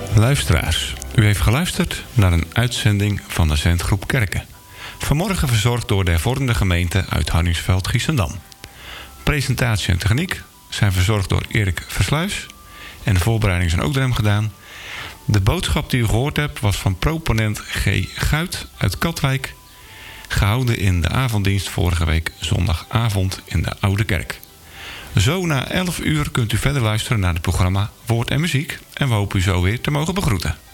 Luisteraars, u heeft geluisterd naar een uitzending van de Zendgroep Kerken. Vanmorgen verzorgd door de hervormde gemeente uit Harningsveld-Giessendam. Presentatie en techniek zijn verzorgd door Erik Versluis. En de voorbereidingen zijn ook door hem gedaan. De boodschap die u gehoord hebt was van proponent G. Guit uit Katwijk. Gehouden in de avonddienst vorige week zondagavond in de Oude Kerk. Zo na 11 uur kunt u verder luisteren naar het programma Woord en Muziek. En we hopen u zo weer te mogen begroeten.